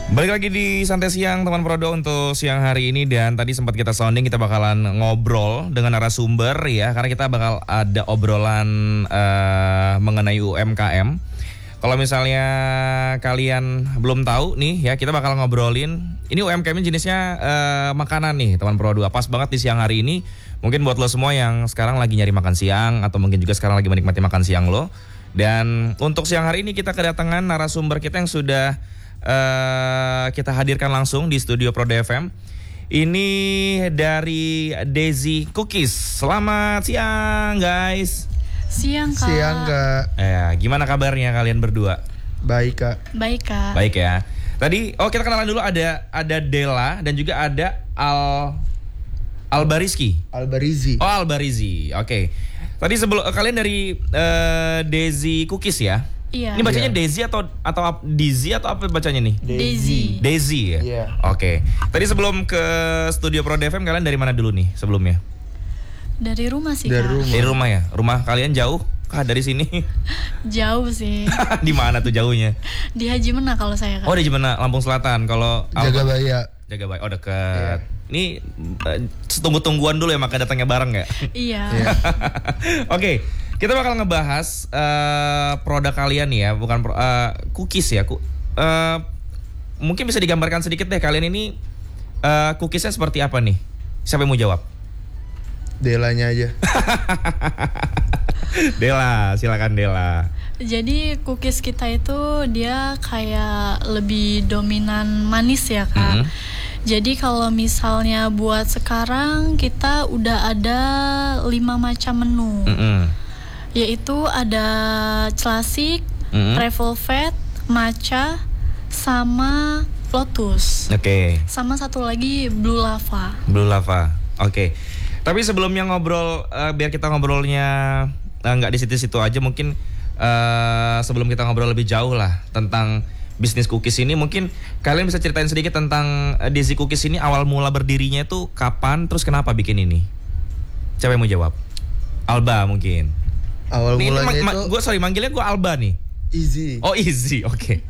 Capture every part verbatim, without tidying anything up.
Balik lagi di Santai Siang teman Prodo untuk siang hari ini. Dan tadi sempat kita sounding, kita bakalan ngobrol dengan narasumber ya, karena kita bakal ada obrolan uh, mengenai U M K M. Kalau misalnya kalian belum tahu nih ya, kita bakal ngobrolin ini U M K M jenisnya uh, makanan nih teman Prodo. Pas banget di siang hari ini. Mungkin buat lo semua yang sekarang lagi nyari makan siang, atau mungkin juga sekarang lagi menikmati makan siang lo. Dan untuk siang hari ini kita kedatangan narasumber kita yang sudah Uh, kita hadirkan langsung di studio Prodo F M. Ini dari Daisy Cookies. Selamat siang guys. Siang kak. Siang kak. Eh, gimana kabarnya kalian berdua? Baik kak. Baik kak. Baik ya. Tadi, oh kita kenalan dulu, ada ada Della dan juga ada Al Albariski. Albarizi. Oh Albarizi. Oke. Okay. Tadi sebelum kalian dari uh, Daisy Cookies ya? Iya. Ini bacanya Iya. Daisy atau atau Dizi atau apa bacanya nih? Daisy. Daisy ya? Iya. Oke. Tadi sebelum ke studio Prodo F M, kalian dari mana dulu nih sebelumnya? Dari rumah sih Dari kak. rumah. Dari rumah ya? Rumah kalian jauh kah dari sini? Jauh sih. Di mana tuh jauhnya? Di Haji Mena kalau saya kak. Oh di Jemena, Lampung Selatan. Kalau Jagabaya. Jagabaya. Oh dekat. Ini uh, setunggu-tungguan dulu ya, maka datangnya bareng ya? Iya. Iya. Oke, kita bakal ngebahas uh, produk kalian ya, bukan pro- uh, cookies ya. Ku- uh, mungkin bisa digambarkan sedikit deh kalian ini uh, cookiesnya seperti apa nih? Siapa yang mau jawab? Delanya aja. Della, silakan Della. Jadi cookies kita itu dia kayak lebih dominan manis ya kak. Mhm. Jadi kalau misalnya buat sekarang kita udah ada lima macam menu. Mm-mm. Yaitu ada classic, Mhm. travel fat, matcha, sama lotus. Oke, Sama satu lagi blue lava. Blue Lava. Oke. Tapi sebelumnya ngobrol, uh, biar kita ngobrolnya uh, nggak di situ-situ aja, mungkin uh, sebelum kita ngobrol lebih jauh lah tentang bisnis cookies ini, mungkin kalian bisa ceritain sedikit tentang uh, Daisy Cookies ini awal mula berdirinya itu kapan, terus kenapa bikin ini? Siapa yang mau jawab? Alba mungkin. Awal Nih, mulanya ma- ma- itu gue sorry manggilnya gue Alba nih. easy. Oh Easy, oke.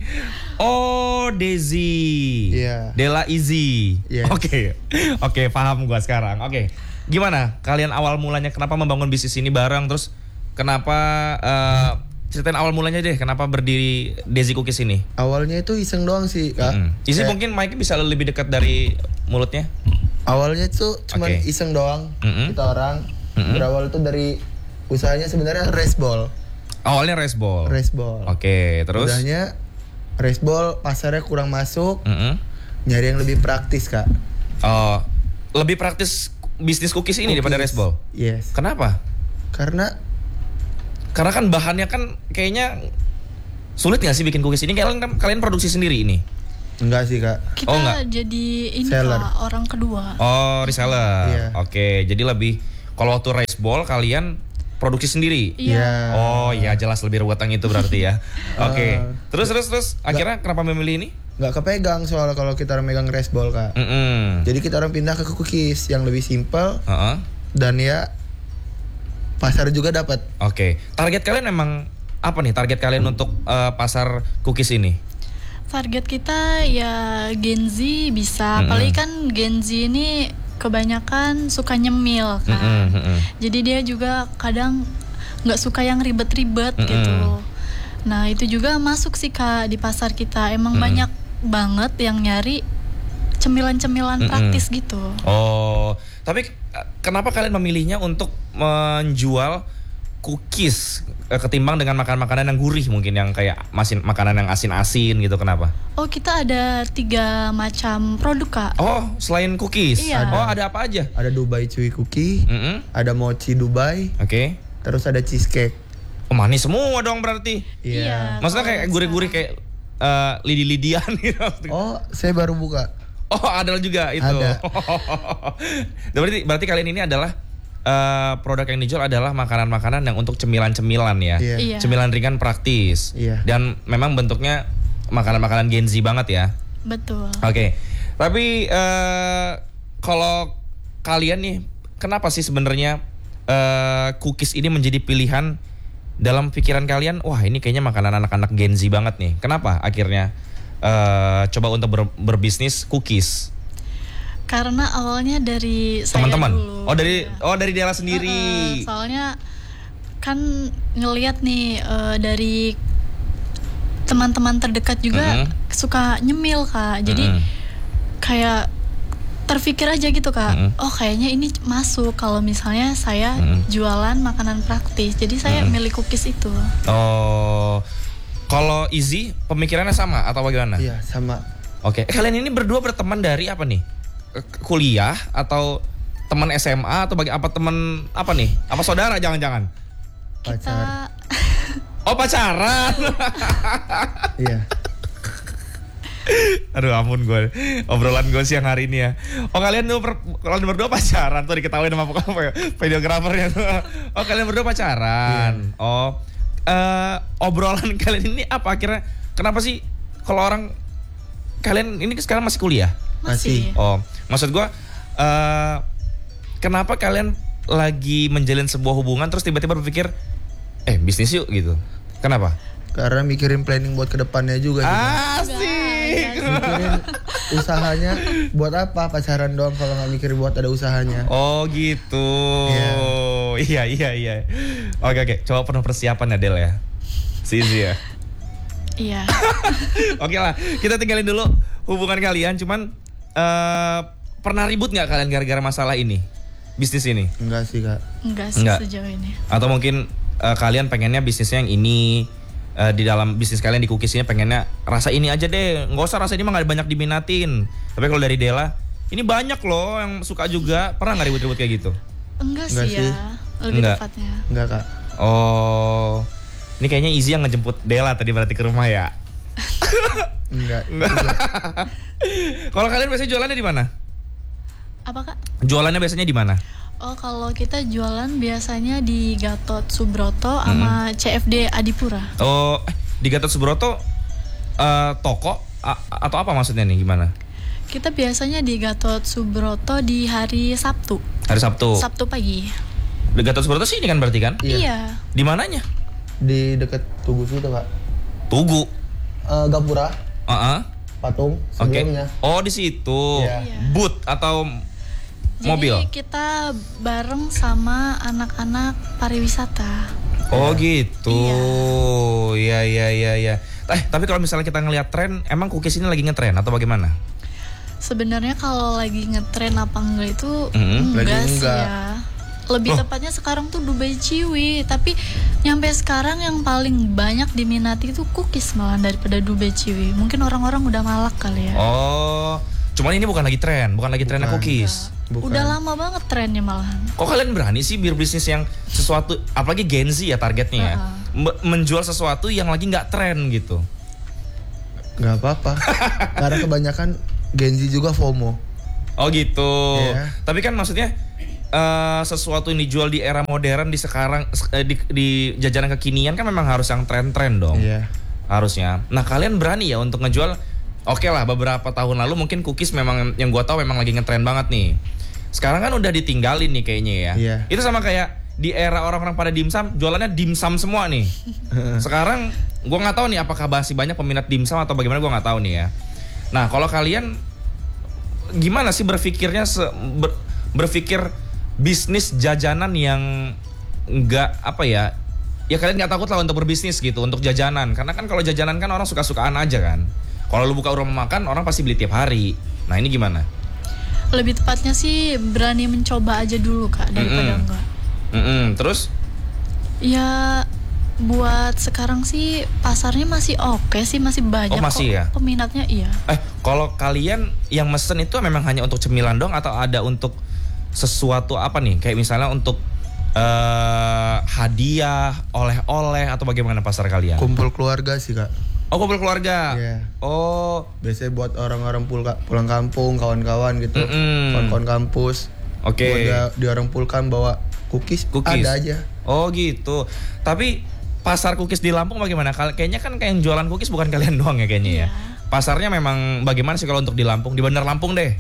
Oh Daisy. Iya. Della Easy. Yes. Oke, oke paham gue sekarang. Oke, gimana kalian awal mulanya kenapa membangun bisnis ini bareng? Terus kenapa uh, ceritain awal mulanya deh. Kenapa berdiri Daisy Cookies ini? Awalnya itu iseng doang sih kak. Mm. Easy Kayak mungkin mic bisa lebih dekat dari mulutnya. Awalnya itu cuman Oke. iseng doang. Mm-mm. Kita orang Mm-mm. berawal itu dari usahanya sebenarnya race ball. Awalnya race ball. Race ball. Oke, terus? Udahnya race ball pasarnya kurang masuk. Mm-mm. Nyari yang lebih praktis kak. Oh, lebih praktis bisnis cookies ini daripada race ball. Yes. Kenapa? Karena Karena kan bahannya kan kayaknya sulit nggak sih bikin cookies ini? Kalian kan kalian produksi sendiri ini? enggak sih kak. Kita Oh, enggak. jadi ini Seller. kak, orang kedua. Oh reseller. Iya. Oke, jadi lebih kalau waktu race ball kalian produksi sendiri. Iya. Oh iya jelas lebih ruwetang itu berarti ya. Oke. Eh, Terus terus terus akhirnya kenapa memilih ini? Nggak kepegang soalnya kalau kita orang megang race ball kak. Mm-mm. Jadi kita orang pindah ke cookies yang lebih simple Heeh. dan ya pasar juga dapat. Oke. Target kalian memang apa nih? Target kalian untuk eh, pasar cookies ini? Target kita ya Gen Z bisa. Mm-mm. Apalagi kan Gen Z ini kebanyakan suka nyemil kan. Mm-mm, mm-mm. Jadi dia juga kadang nggak suka yang ribet-ribet Mm-mm. gitu. Nah itu juga masuk sih kak di pasar kita. Emang Mm-mm. banyak banget yang nyari cemilan-cemilan Mm-mm. praktis gitu. Oh, tapi eh, kenapa kalian memilihnya untuk menjual cookies eh, ketimbang dengan makan-makanan yang gurih mungkin yang kayak masin makanan yang asin-asin gitu? Kenapa? Oh kita ada tiga macam produk kak. Oh, selain cookies. Iya. Oh, ada apa aja? Ada Dubai Chewy Cookie, Mm-mm. ada mochi Dubai, Oke. terus ada cheesecake. Oh, manis semua dong berarti. Iya. Maksudnya kayak Kalau gurih-gurih kayak eh, lidi-lidian gitu. Oh, saya baru buka. Oh, ada juga itu. Ada. berarti berarti kalian ini adalah eh, produk yang dijual adalah makanan-makanan yang untuk cemilan-cemilan ya. Iya. Iya. Cemilan ringan praktis. Iya. Dan memang bentuknya makanan-makanan Gen Z banget ya. Betul. Oke. Tapi eh, kalau kalian nih, kenapa sih sebenarnya eh, cookies ini menjadi pilihan dalam pikiran kalian? Wah, ini kayaknya makanan anak-anak Gen Z banget nih. Kenapa akhirnya uh, coba untuk ber- berbisnis cookies? Karena awalnya dari saya Teman-teman. dulu. Oh dari Ya. oh dari Dela sendiri. Uh-uh, soalnya kan ngelihat nih uh, dari teman-teman terdekat juga Mm-hmm. suka nyemil Kak. Jadi Mm-hmm. kayak terpikir aja gitu Kak. Mm-hmm. Oh kayaknya ini masuk kalau misalnya saya Mm-hmm. jualan makanan praktis. Jadi saya Mm-hmm. milih cookies itu. Oh, kalau Izzy pemikirannya sama atau bagaimana? Iya, sama. Oke, eh, kalian ini berdua berteman dari apa nih? Eh, Kuliah atau teman S M A atau bagi apa teman apa nih? Apa saudara jangan-jangan? Kita Oh pacaran. Iya. Aduh ampun gue, obrolan gue siang hari ini ya. Oh kalian tuh per, kalian berdua pacaran tuh diketahui sama videografernya tuh. Oh kalian berdua pacaran. Yeah. Oh uh, obrolan kalian ini apa akhirnya? Kenapa sih kalau orang kalian ini sekarang masih kuliah? masih. Oh maksud gue uh, kenapa kalian lagi menjalin sebuah hubungan terus tiba-tiba berpikir eh bisnis yuk gitu? Kenapa? Karena mikirin planning buat kedepannya juga. Asik. Mikirin usahanya buat apa, pacaran doang kalau nggak mikir buat ada usahanya. Oh gitu. Yeah. Iya iya iya. Oke oke. Coba penuh persiapan ya Del ya. Sisi ya. Iya. Oke lah. Kita tinggalin dulu hubungan kalian. Cuman uh, pernah ribut nggak kalian gara-gara masalah ini? Bisnis ini? Enggak sih Kak. Enggak sih Enggak. sejauh ini. Atau mungkin uh, kalian pengennya bisnisnya yang ini? Uh, di dalam bisnis kalian di cookies ini pengennya rasa ini aja deh, nggak usah rasa ini mah nggak banyak diminatin. Tapi kalau dari Dela, ini banyak loh yang suka juga. Pernah nggak ribut-ribut kayak gitu? Enggak, Enggak sih sih. ya. Lebih Enggak. tepatnya. Enggak Kak. Oh, ini kayaknya Izzy yang ngejemput Dela tadi berarti ke rumah ya? Enggak. Kalau kalian biasanya jualannya di mana? Apa Kak? Jualannya biasanya di mana? Oh kalau kita jualan biasanya di Gatot Subroto sama C F D Adipura. Oh, eh, di Gatot Subroto uh, toko a- atau apa maksudnya nih gimana? Kita biasanya di Gatot Subroto di hari Sabtu. Hari Sabtu. Sabtu pagi. Di Gatot Subroto sih ini kan berarti kan? Iya. Iya. Di mananya? Di deket Tugu situ Kak. Tugu. Eh, Gapura, Heeh. patung Oke. sebelumnya. Oh, di situ. Iya. Booth atau mobil? Jadi kita bareng sama anak-anak pariwisata. Oh gitu. Iya iya iya iya. Eh, tapi kalau misalnya kita ngelihat tren, emang cookies ini lagi ngetren atau bagaimana? Sebenarnya kalau lagi ngetren apa enggak itu Mm-hmm. enggak Lagi sih enggak. ya. Lebih Loh. tepatnya sekarang tuh Dubai Ciwi, tapi nyampe sekarang yang paling banyak diminati itu cookies malah daripada Dubai Ciwi. Mungkin orang-orang udah malak kali ya. Oh, cuman ini bukan lagi tren, bukan lagi trennya Bukan. cookies. Bukan. Udah lama banget trennya malahan. Kok kalian berani sih biar bisnis yang sesuatu, apalagi Gen Z ya targetnya ya, Uh-uh. me- menjual sesuatu yang lagi nggak tren gitu? Nggak apa-apa. Karena kebanyakan Gen Z juga FOMO. Oh gitu. Iya. Tapi kan maksudnya eh, sesuatu yang dijual di era modern di sekarang eh, di, di jajanan kekinian kan memang harus yang tren-tren dong. Iya. Harusnya. Nah kalian berani ya untuk ngejual? Oke lah, beberapa tahun lalu mungkin cookies memang yang gua tahu memang lagi ngetren banget nih. Sekarang kan udah ditinggalin nih kayaknya ya. Iya. Itu sama kayak di era orang-orang pada dimsum, jualannya dimsum semua nih. Sekarang gua nggak tahu nih apakah masih banyak peminat dimsum atau bagaimana, gua nggak tahu nih ya. Nah kalau kalian gimana sih berpikirnya se- ber- berpikir bisnis jajanan yang nggak apa ya? Ya kalian nggak takut lah untuk berbisnis gitu, untuk jajanan. Karena kan kalau jajanan kan orang suka-sukaan aja kan. Kalau lu buka rumah makan, orang pasti beli tiap hari. Nah ini gimana? Lebih tepatnya sih berani mencoba aja dulu Kak daripada Mm-mm. enggak. Mm-mm, terus? Ya buat sekarang sih pasarnya masih oke sih, masih banyak Oh, masih kok ya? peminatnya iya. Eh, kalau kalian yang mesen itu memang hanya untuk cemilan dong atau ada untuk sesuatu apa nih? Kayak misalnya untuk eh, hadiah, oleh-oleh atau bagaimana pasar kalian? Kumpul keluarga sih Kak. Oh, kumpul keluarga. Iya. Oh, Biasanya buat orang-orang pul- pulang kampung, kawan-kawan gitu. Mm-mm. Kawan-kawan kampus. oke. Buat dia, di orang pulkan bawa cookies, Cookies. ada aja. Oh, gitu. Tapi pasar cookies di Lampung bagaimana? Kal- Kayaknya kan kayak yang jualan cookies bukan kalian doang ya kayaknya ya. Iya. Pasarnya memang bagaimana sih kalau untuk di Lampung? Di Bandar Lampung deh.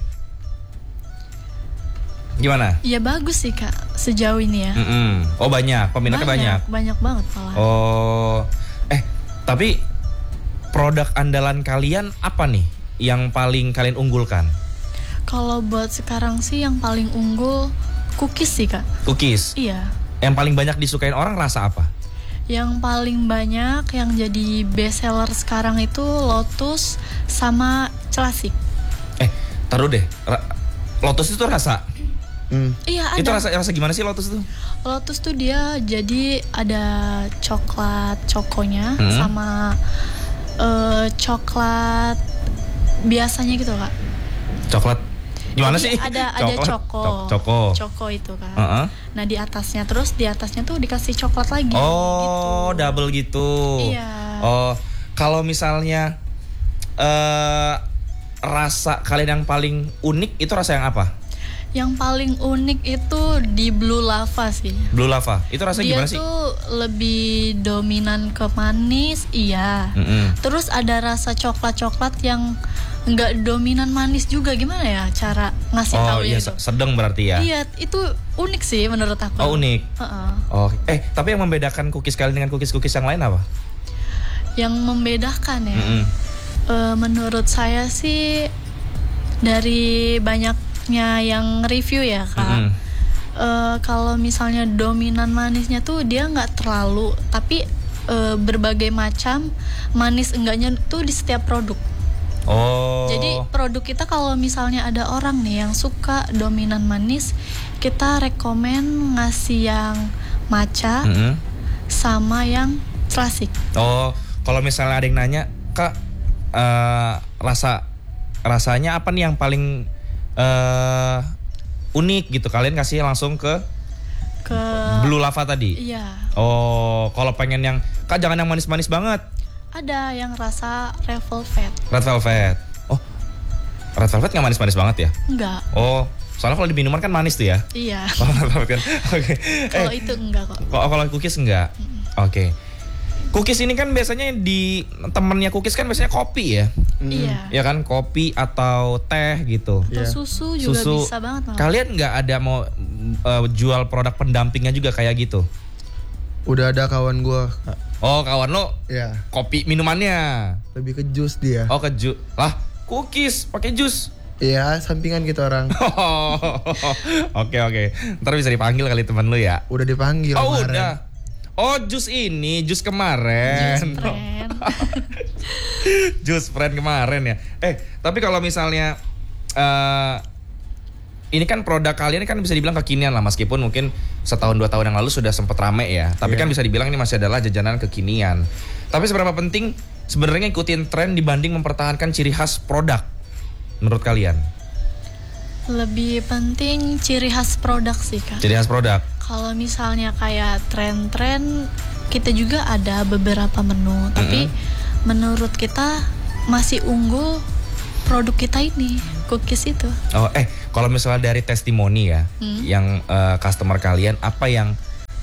Gimana? Ya bagus sih Kak sejauh ini ya. Mm-mm. Oh banyak, peminatnya banyak. Banyak banget malah. Oh, eh tapi produk andalan kalian apa nih yang paling kalian unggulkan? Kalau buat sekarang sih yang paling unggul cookies sih Kak. Cookies. Iya. Yang paling banyak disukain orang rasa apa? Yang paling banyak yang jadi best seller sekarang itu Lotus sama Celasik. Eh, taruh deh. Ra- Lotus itu rasa. Hmm. Iya ada. Itu rasa rasa gimana sih Lotus itu? Lotus tuh dia jadi ada coklat cokonya Hmm. sama eh, coklat biasanya gitu Kak. Coklat. Gimana Jadi sih? Ada ada Coklat. coko. Cok- Coko. Coko itu kan. Heeh. Nah di atasnya terus di atasnya tuh dikasih coklat lagi. Oh, gitu. double gitu. Iya. Oh, kalau misalnya eh rasa kalian yang paling unik itu rasa yang apa? Yang paling unik itu di Blue Lava sih. Blue Lava. Itu rasanya Dia gimana sih? tuh lebih dominan ke manis, iya. Mm-mm. Terus ada rasa coklat-coklat yang nggak dominan manis juga, gimana ya cara ngasih Oh tahu iya, itu? sedang berarti ya. Iya, itu unik sih menurut aku. Oh unik. Heeh. Oh, eh tapi yang membedakan cookies kalian dengan cookies-cookies yang lain apa? Yang membedakan ya. Mm-mm. Eh, menurut saya sih dari banyaknya yang review ya Kak. Mm-mm. Eh, kalau misalnya dominan manisnya tuh dia nggak terlalu, tapi eh, berbagai macam manis enggaknya tuh di setiap produk. Oh. Jadi produk kita kalau misalnya ada orang nih yang suka dominan manis, kita rekomen ngasih yang matcha Mm-mm. sama yang klasik. Oh, kalau misalnya ada yang nanya, Kak, eh, rasa rasanya apa nih yang paling eh, unik gitu? Kalian kasih langsung ke Ke Blue Lava tadi. Iya, Oh, kalau pengen yang Kak jangan yang manis-manis banget. ada yang rasa red velvet. Red Velvet. Oh, Red Velvet nggak manis-manis banget ya? Enggak. Oh, soalnya kalau di minuman kan manis tuh ya. Iya. Oh, Red Velvet kan. Oke. Kalau Eh, itu enggak kok. Kalau kalau cookies enggak? Oke. Cookies ini kan biasanya di temennya cookies kan biasanya kopi ya. Iya. Ya kan kopi atau teh gitu. Atau Iya. susu juga Susu. bisa banget malah. Kalian nggak ada mau uh, jual produk pendampingnya juga kayak gitu? Udah ada kawan gua, Kak. Oh kawan lo Ya, kopi minumannya. lebih ke jus dia. Oh ke jus. Lah cookies pakai jus. Iya, sampingan kita orang. Oke oke. Ntar bisa dipanggil kali teman lu ya. Udah dipanggil Oh kemarin. udah. Oh jus ini jus kemarin. Jus friend. Jus friend kemarin ya. Eh tapi kalau misalnya eh ini kan produk kalian kan bisa dibilang kekinian lah, meskipun mungkin setahun dua tahun yang lalu sudah sempat rame ya. Tapi Iya. kan bisa dibilang ini masih adalah jajanan kekinian. Tapi seberapa penting sebenarnya ikutin tren dibanding mempertahankan ciri khas produk menurut kalian? Lebih penting ciri khas produk sih Kak. Ciri khas produk. Kalau misalnya kayak tren-tren, kita juga ada beberapa menu, tapi menurut kita masih unggul produk kita ini, cookies itu. Oh eh kalau misalnya dari testimoni ya, Hmm. yang eh, customer kalian apa yang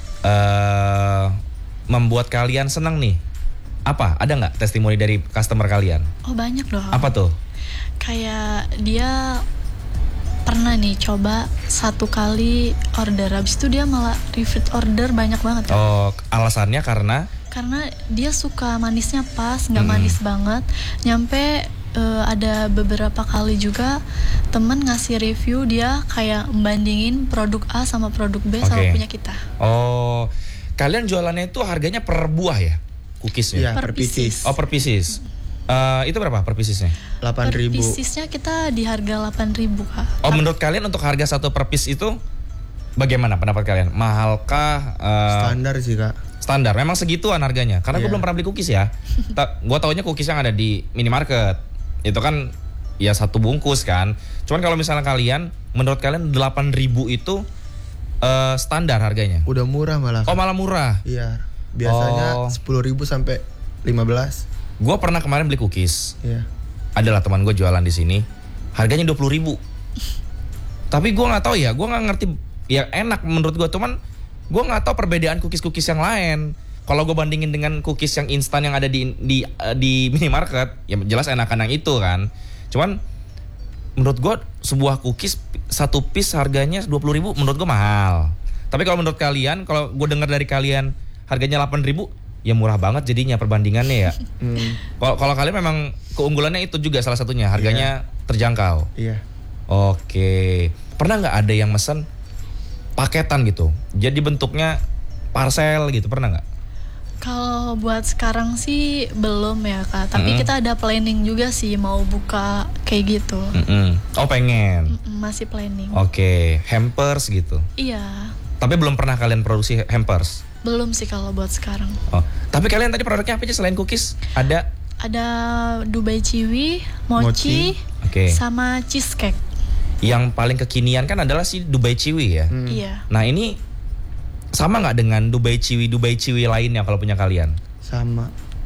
eh membuat kalian senang nih? Apa? Ada nggak testimoni dari customer kalian? Oh banyak dong. Apa tuh? Kayak dia pernah nih coba satu kali order, habis itu dia malah repeat order banyak banget kan? Oh alasannya karena Karena dia suka manisnya pas, nggak Hmm. manis banget. Nyampe eh, ada beberapa kali juga temen ngasih review, dia kayak membandingin produk A sama produk B sama Oke. punya kita. oh kalian jualannya itu harganya per buah ya? Cookiesnya? Iya, Per per pieces. Oh per pieces. Eh, itu berapa per piecesnya? delapan Per ribu. piecesnya kita di harga delapan ribu Kak. Oh menurut kalian untuk harga satu per piece itu bagaimana pendapat kalian? Mahalkah? eh, Standar sih, Kak. standar. Memang segituan harganya. Karena gue Iya. belum pernah beli cookies ya. Ta- gue taunya cookies yang ada di minimarket. Itu kan ya satu bungkus kan. Cuman kalau misalnya kalian, menurut kalian delapan ribu itu eh, standar harganya? Udah murah malah, Kak. Oh malah murah. Iya. Biasanya Oh. sepuluh ribu sampai lima belas. Gue pernah kemarin beli cookies. Iya. Adalah teman gue jualan di sini. Harganya dua puluh ribu. Tapi gue nggak tahu ya. Gue nggak ngerti. Ya enak menurut gue. Cuman gue nggak tahu perbedaan cookies-cookies yang lain. Kalau gue bandingin dengan cookies yang instan yang ada di di eh, di minimarket, ya jelas enakan yang itu kan. Cuman menurut gue sebuah cookies satu piece harganya dua puluh ribu menurut gue mahal. Tapi kalau menurut kalian, kalau gue dengar dari kalian harganya delapan ribu, ya murah banget jadinya perbandingannya ya. Hmm, Kalau kalau kalian memang keunggulannya itu juga salah satunya, harganya terjangkau. iya. Oke. Pernah nggak ada yang mesen paketan gitu? Jadi bentuknya parcel gitu, pernah nggak? Kalau buat sekarang sih belum ya Kak, tapi Mm-mm. kita ada planning juga sih mau buka kayak gitu. Mm-mm. Oh pengen. Mm-mm, masih planning. Oke, hampers gitu. Iya, Tapi belum pernah kalian produksi hampers. belum sih kalau buat sekarang. Oh, tapi kalian tadi produknya apa aja selain cookies? Ada. Ada Dubai Ciwi, mochi, Oke. sama cheesecake. Yang paling kekinian kan adalah si Dubai Ciwi ya. Hmm, Iya. Nah ini sama nggak dengan Dubai Ciwi Dubai Ciwi lainnya kalau punya kalian? sama,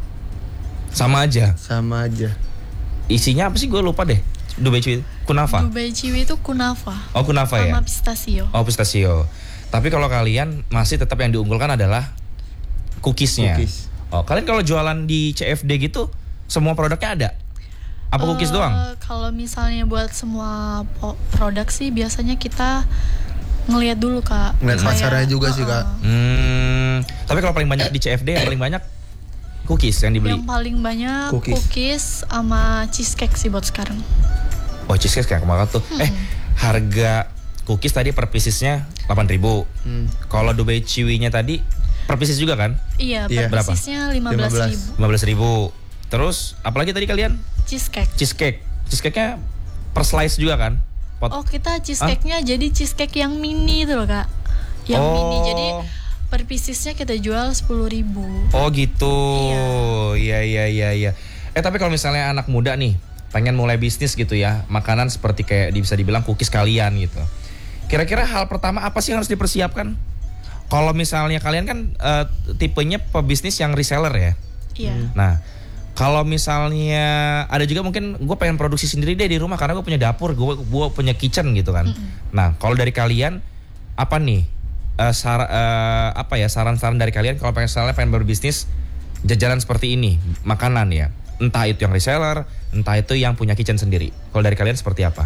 Sama aja. sama aja. Isinya apa sih? Gue lupa deh. Dubai Ciwi kunafa. Dubai Ciwi itu kunafa Oh kunafa ya. sama pistachio. Oh pistachio. Tapi kalau kalian masih tetap yang diunggulkan adalah cookiesnya. Cookies. Oh kalian kalau jualan di C F D gitu semua produknya ada? Apa cookies Eh, doang? Kalau misalnya buat semua po- produk sih biasanya kita ngelihat dulu Kak. Ngeliat Kayak, pasarnya juga sih, Kak. uh-uh. Hmm. Tapi kalau paling banyak di C F D yang paling banyak cookies yang dibeli. Yang paling banyak Cookies. cookies. sama cheesecake sih buat sekarang. Oh cheesecake kayak kemarin tuh. Eh harga cookies tadi per piecesnya delapan ribu. Hmm. Kalau Dubai Ciwinya tadi per pieces juga kan? Iya, Iya. per Berapa? piecesnya lima belas ribu. lima belas ribu. Terus apalagi tadi kalian? Cheesecake. Cheesecake. Cheesecake-nya per slice juga kan? Pot- Oh kita cheesecake-nya jadi cheesecake yang mini itu loh Kak. Yang Oh. mini jadi per piecesnya kita jual sepuluh ribu. Oh gitu. Iya iya iya iya. Eh tapi kalau misalnya anak muda nih pengen mulai bisnis gitu ya, makanan seperti kayak bisa dibilang cookies kalian gitu. Kira-kira hal pertama apa sih yang harus dipersiapkan? Kalau misalnya kalian kan eh, tipenya pebisnis yang reseller ya. Iya. Nah, kalau misalnya ada juga mungkin gue pengen produksi sendiri deh di rumah karena gue punya dapur, gue gue punya kitchen gitu kan. Nah, kalau dari kalian apa nih eh, sar- eh, apa ya saran-saran dari kalian kalau pengen misalnya pengen berbisnis jajanan seperti ini, makanan ya, entah itu yang reseller, entah itu yang punya kitchen sendiri. Kalau dari kalian seperti apa?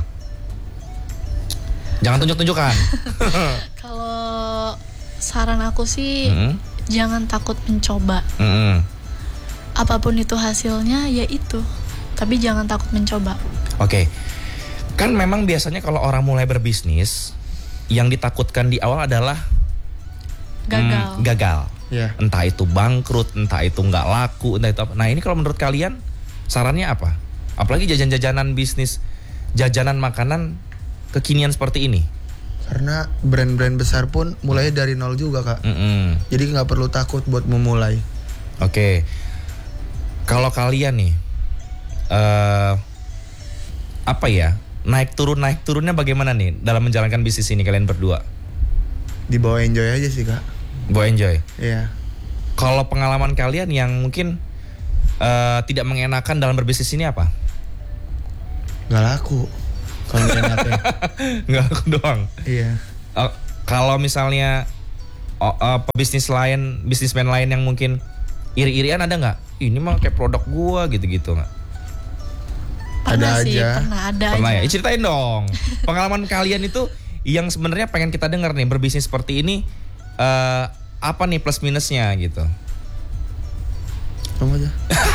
Jangan tunjuk-tunjukkan. Kalau saran aku sih Mm-mm. jangan takut mencoba. Mm-mm. Apapun itu hasilnya ya itu. Tapi jangan takut mencoba. Oke, kan memang biasanya kalau orang mulai berbisnis, yang ditakutkan di awal adalah Gagal. hmm, gagal. Iya. Entah itu bangkrut, entah itu nggak laku, entah itu apa. Nah ini kalau menurut kalian sarannya apa? Apalagi jajan-jajanan bisnis, jajanan makanan kekinian seperti ini. Karena brand-brand besar pun mulai dari nol juga, Kak. Mm-mm. Jadi nggak perlu takut buat memulai. Oke, kalau kalian nih, eh apa ya, naik turun naik turunnya bagaimana nih dalam menjalankan bisnis ini kalian berdua? Dibawa enjoy aja sih, Kak. Bo enjoy. Iya. Kalau pengalaman kalian yang mungkin eh, tidak mengenakan dalam berbisnis ini apa? Nggak laku. Kalau nggak enaknya. Nggak aku doang. Iya. Eh, kalau misalnya oh, eh, pebisnis lain, bisnismen lain yang mungkin iri-irian ada nggak? Ini mah kayak produk gua gitu-gitu nggak? Pernah Ada sih, aja. pernah ada Pernah aja. ya? Eh, ceritain dong. Pengalaman kalian itu yang sebenarnya pengen kita dengar nih berbisnis seperti ini eh, apa nih plus minusnya gitu? Kamu aja.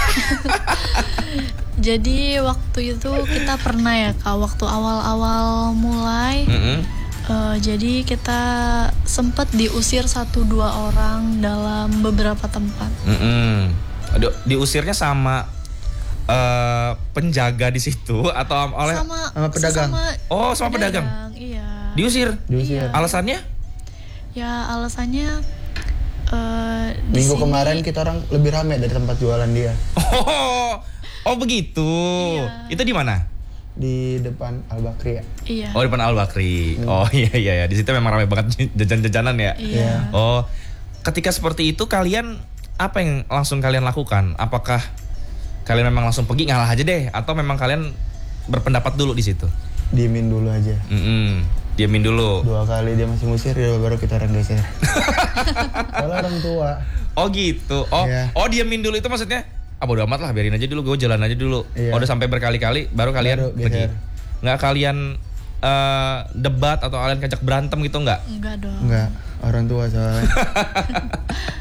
Jadi waktu itu kita pernah ya Kak, waktu awal-awal mulai Mm-mm. eh, jadi kita sempat diusir satu dua orang dalam beberapa tempat. Mm-mm. Di- Diusirnya sama eh, penjaga di situ atau oleh Sama sama pedagang. sesama Oh, sama pedagang. Iya. diusir? Diusir. Iya. Alasannya? Ya alasannya eh, di Minggu sini- kemarin kita orang lebih rame dari tempat jualan dia. Oh, oh begitu. Iya. Itu di mana? Di depan Al Bakri ya. Iya. Oh, di depan Al Bakri. Oh iya iya ya. Di situ memang ramai banget jajan-jajanan ya. Iya. Oh, ketika seperti itu kalian apa yang langsung kalian lakukan? Apakah kalian memang langsung pergi ngalah aja deh, atau memang kalian berpendapat dulu di situ? Diemin dulu aja. Mm-mm. Diamin dulu. Dua kali dia masih musir, ya baru kita orang geser. Soalnya orang tua. Oh gitu. Oh, Iya. oh diamin dulu itu maksudnya? Ah bodo amat lah, biarin aja dulu, gue jalan aja dulu. Iya. Oh, udah sampai berkali-kali, baru kalian Baru pergi. geser. Nggak kalian eh, debat atau kalian kajak berantem gitu nggak? Enggak dong. Enggak, orang tua soalnya.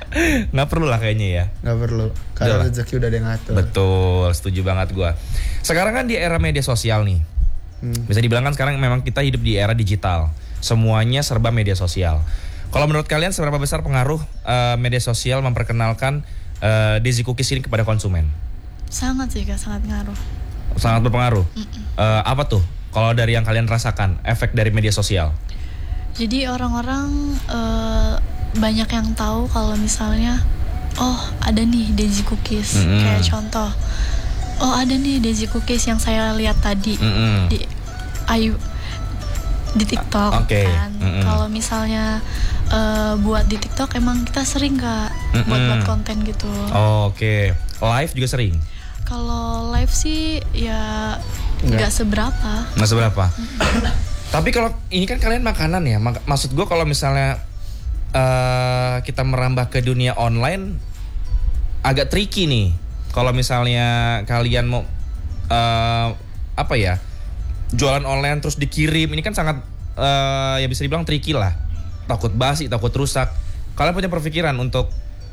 Nggak perlu lah kayaknya ya. Nggak perlu. Karena Udah lah. rezeki udah ada yang ngatur. Betul, setuju banget gua. Sekarang kan di era media sosial nih. Hmm. Bisa dibilang kan sekarang memang kita hidup di era digital. Semuanya serba media sosial. Kalau menurut kalian seberapa besar pengaruh uh, media sosial memperkenalkan uh, Daisy Cookies ini kepada konsumen? Sangat sih Kak, sangat ngaruh. Sangat berpengaruh. Uh, apa tuh? Kalau dari yang kalian rasakan efek dari media sosial? Jadi orang-orang eh, banyak yang tahu kalau misalnya oh ada nih Daisy Cookies. Mm-mm. Kayak contoh, oh ada nih Daisy Cookies yang saya lihat tadi Mm-mm. di ayu di TikTok Ah, oke. kan. Mm-mm. Kalau misalnya eh, buat di TikTok emang kita sering Kak Mm-mm. buat buat konten gitu. Oh, Oke, live juga sering? Kalau live sih ya Nggak. nggak seberapa. Nggak seberapa. Tapi kalau ini kan kalian makanan ya, mak- maksud gue kalau misalnya uh, kita merambah ke dunia online agak tricky nih. Kalau misalnya kalian mau uh, apa ya, jualan online terus dikirim, ini kan sangat uh, ya bisa dibilang tricky lah. Takut basi, takut rusak. Kalian punya perpikiran untuk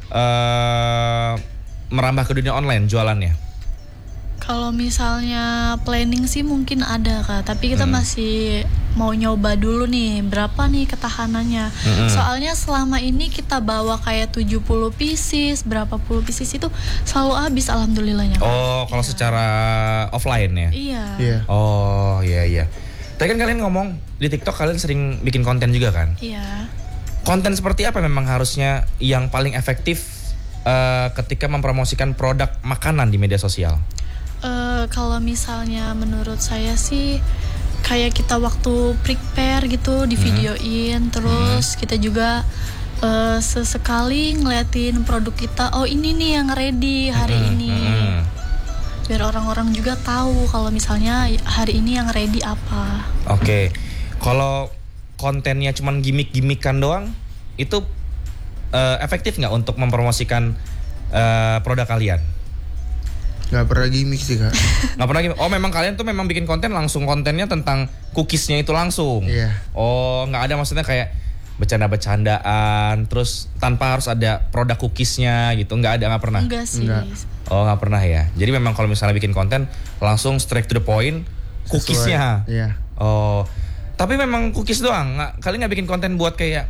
uh, merambah ke dunia online jualannya? Kalau misalnya planning sih mungkin ada Kak, tapi kita Hmm. masih mau nyoba dulu nih berapa nih ketahanannya. Hmm. Soalnya selama ini kita bawa kayak tujuh puluh pieces, berapa puluh pieces itu selalu habis alhamdulillahnya. Kak. Oh, kalau Iya. secara offline ya? Iya. Iya. Oh iya iya. Tadi kan kalian ngomong di TikTok kalian sering bikin konten juga kan? Iya. Konten seperti apa memang harusnya yang paling efektif eh, ketika mempromosikan produk makanan di media sosial? Eh, kalau misalnya menurut saya sih kayak kita waktu prepare gitu di videoin, terus kita juga eh, sesekali ngeliatin produk kita. Oh ini nih yang ready hari Hmm, ini. hmm. Biar orang-orang juga tahu kalau misalnya hari ini yang ready apa. Oke. Kalau kontennya cuman gimmick-gimmickan doang, itu eh, efektif nggak untuk mempromosikan eh, produk kalian? Nggak pernah gimmick sih Kak. Nggak pernah gimmick? Oh memang kalian tuh memang bikin konten langsung kontennya tentang cookiesnya itu langsung? Iya. Oh nggak ada maksudnya kayak bercanda-bercandaan, terus tanpa harus ada produk cookiesnya gitu? Nggak ada, nggak pernah? Enggak sih. Enggak. Oh nggak pernah ya? Jadi memang kalau misalnya bikin konten langsung straight to the point, cookiesnya? Sesuai. Iya. Oh, tapi memang cookies doang? Nggak, kalian nggak bikin konten buat kayak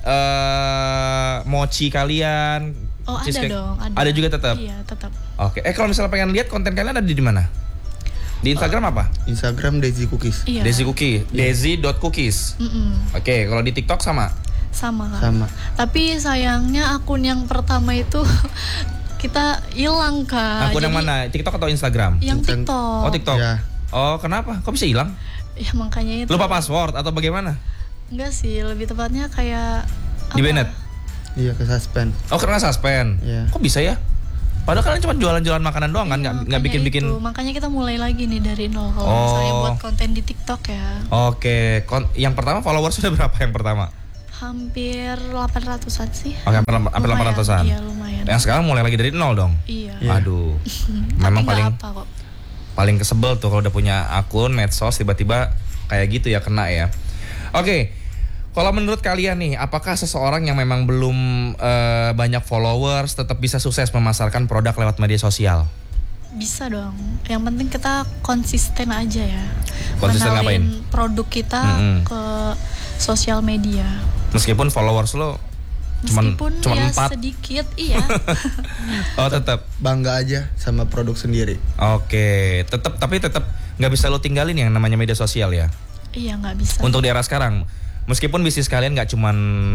eh mochi kalian? Oh ada cheesecake? dong. Ada. Ada juga tetap? Iya tetap. Oke, eh kalau misalnya pengen lihat konten kalian ada di mana? Di Instagram apa? Instagram Daisy Cookies. Iya. Daisy Cookie, daisy dot cookies. Mm-mm. Oke, kalau di TikTok sama? Sama Kak. Sama. Tapi sayangnya akun yang pertama itu kita hilang Kak. Akun yang Jadi, mana? TikTok atau Instagram? Yang Instagram. TikTok. Oh TikTok. Ya. Oh kenapa? Kok bisa hilang? Ya makanya itu. Lupa password atau bagaimana? Enggak sih, lebih tepatnya kayak Di apa? banned? Iya, ke suspend. Oh karena suspend. Iya. Kok bisa ya? Padahal kalian cuma jualan-jualan makanan doang kan, Iya, nggak nggak makanya bikin-bikin. itu. Makanya kita mulai lagi nih dari nol kalau Oh. misalnya buat konten di TikTok ya. Oke, kon- yang pertama followers sudah berapa yang pertama? Hampir delapan ratusan sih. Oke, hampir hampir Lumayan, delapan ratusan. Iya, lumayan. Yang sekarang mulai lagi dari nol dong. Iya. Iya. Aduh, Tapi memang nggak paling apa kok. paling kesebel tuh kalau udah punya akun medsos tiba-tiba kayak gitu ya kena ya. Oke, kalau menurut kalian nih, apakah seseorang yang memang belum eh, banyak followers tetap bisa sukses memasarkan produk lewat media sosial? Bisa dong. Yang penting kita konsisten aja ya. Konsisten ngapain? Mengenalin produk kita Mm-mm. ke sosial media. Meskipun followers lo cuman Meskipun cuman ya empat. sedikit, iya. Oh tetap. Bangga aja sama produk sendiri. Oke, tetap tapi tetap nggak bisa lo tinggalin yang namanya media sosial ya. Iya nggak bisa. Untuk di era sekarang, meskipun bisnis kalian nggak cuman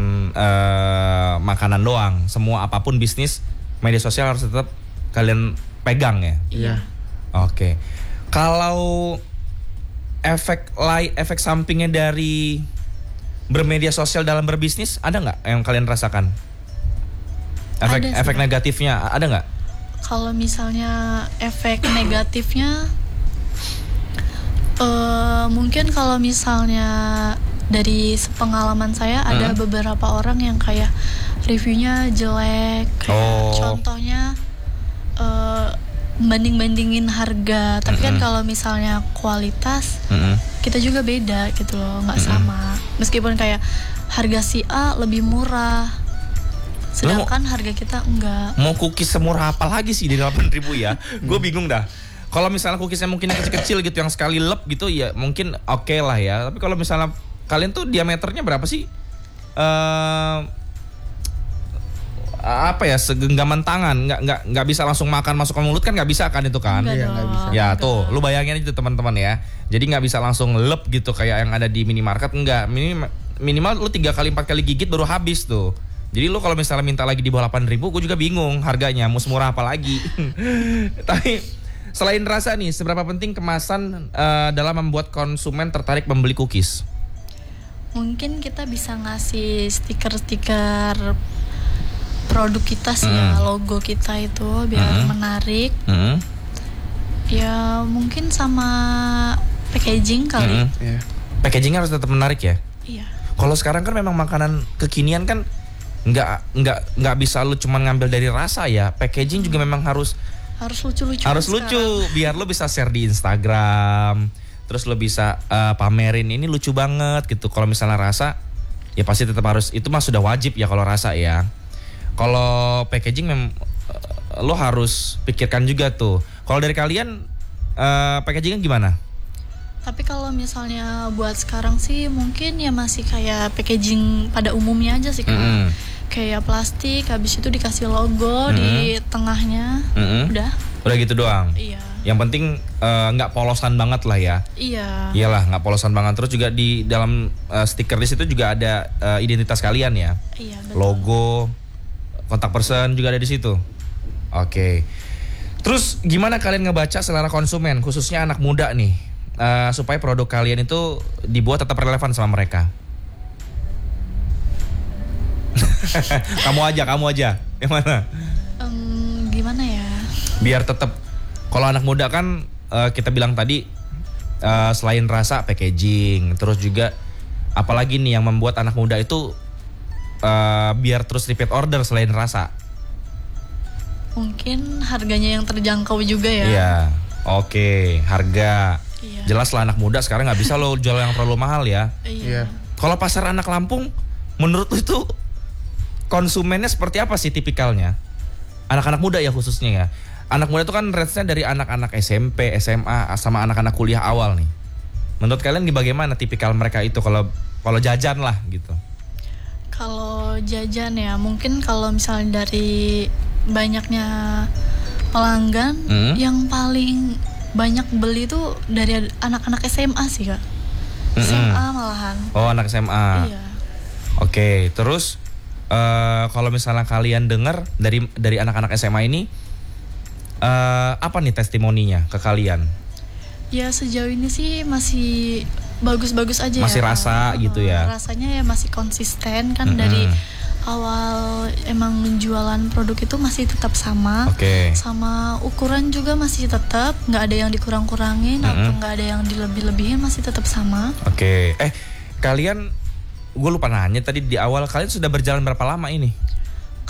eh, makanan doang, semua apapun bisnis, media sosial harus tetap kalian pegang ya. Iya. Oke, kalau efek lain, efek sampingnya dari bermedia sosial dalam berbisnis ada nggak yang kalian rasakan? Efek Ada sih, efek Kak. negatifnya ada nggak? Kalau misalnya efek negatifnya, eh mungkin kalau misalnya dari pengalaman saya ada Hmm. beberapa orang yang kayak reviewnya jelek. Kayak Oh. contohnya eh banding-bandingin harga. Tapi kan Mm-mm. kalau misalnya kualitas Mm-mm. kita juga beda gitu loh, nggak Mm-mm. sama. Meskipun kayak harga si A lebih murah, Sedangkan harga kita enggak. Mau cookies semurah apa lagi sih di delapan ribu ya? Gue bingung dah. Kalau misalnya cookiesnya mungkin yang kecil-kecil gitu, yang sekali lep gitu ya mungkin oke okay lah ya. Tapi kalau misalnya kalian tuh diameternya berapa sih? Eh apa ya, segenggaman tangan, nggak nggak nggak bisa langsung makan masuk ke mulut kan, nggak bisa kan itu kan? Enggak Iya, dong. nggak bisa. Ya Enggak. tuh, lu bayangin aja tuh teman-teman ya. Jadi nggak bisa langsung lep gitu kayak yang ada di minimarket, enggak. Minim, minimal lu tiga kali empat kali gigit baru habis tuh. Jadi lu kalau misalnya minta lagi di bawah delapan ribu, gue juga bingung harganya mau semurah apa lagi. Tapi selain rasa nih, seberapa penting kemasan eh, dalam membuat konsumen tertarik membeli cookies? Mungkin kita bisa ngasih stiker-stiker produk kita sih ya, Mm. logo kita itu biar Mm. menarik. Mm-hmm. Ya mungkin sama packaging kali. Mm-hmm. Iya. Packagingnya harus tetap menarik ya. Iya. Kalau sekarang kan memang makanan kekinian kan nggak nggak nggak bisa lu cuman ngambil dari rasa ya. Packaging juga memang harus Harus lucu-lucu. harus sekarang. lucu biar lu bisa share di Instagram, terus lu bisa eh, pamerin ini lucu banget gitu. Kalau misalnya rasa ya pasti tetap harus, itu mah sudah wajib ya kalau rasa ya. Kalau packaging mem eh, lu harus pikirkan juga tuh. Kalau dari kalian eh, packagingnya gimana? Tapi kalau misalnya buat sekarang sih mungkin ya masih kayak packaging pada umumnya aja sih Kak. Mm-mm. Kayak plastik, habis itu dikasih logo di tengahnya. Mm-mm. Udah. Udah gitu doang. Iya. Yang penting eh, nggak polosan banget lah ya. Iya. Iyalah, nggak polosan banget. Terus juga di dalam eh, stiker di situ juga ada eh, identitas kalian ya. Iya, betul. Logo, kontak person juga ada di situ. Oke. Terus gimana kalian ngebaca selera konsumen, khususnya anak muda nih, eh, supaya produk kalian itu dibuat tetap relevan sama mereka? Kamu aja, kamu aja. Yang mana? Em, gimana ya? Biar tetap, kalau anak muda kan eh, kita bilang tadi eh, selain rasa, packaging, terus juga apalagi nih yang membuat anak muda itu eh, biar terus repeat order selain rasa. Mungkin harganya yang terjangkau juga ya. Iya, oke, harga. Iya. Jelas lah anak muda sekarang nggak bisa lo jual yang terlalu mahal ya. Iya. Iya. Kalau pasar anak Lampung, menurut lo itu konsumennya seperti apa sih tipikalnya? Anak-anak muda ya khususnya ya. Anak muda itu kan range-nya dari anak-anak S M P, S M A, sama anak-anak kuliah awal nih. Menurut kalian bagaimana tipikal mereka itu kalau kalau jajan lah gitu? Kalau jajan ya, mungkin kalau misalnya dari banyaknya pelanggan, Hmm. yang paling banyak beli tuh dari anak-anak S M A sih Kak. Mm-mm. S M A malahan. Oh, anak S M A. Iya. Oke, terus eh, kalau misalnya kalian dengar dari dari anak-anak S M A ini, eh, apa nih testimoninya ke kalian? Ya sejauh ini sih masih bagus-bagus aja Masih ya. rasa gitu ya? Rasanya ya masih konsisten kan. Mm-mm. Dari awal emang jualan produk itu masih tetap sama. Oke. Sama ukuran juga masih tetap, nggak ada yang dikurang-kurangin atau Mm-mm. nggak ada yang dilebih-lebihin, masih tetap sama. Oke. Eh, kalian, gue lupa nanya tadi di awal, kalian sudah berjalan berapa lama ini?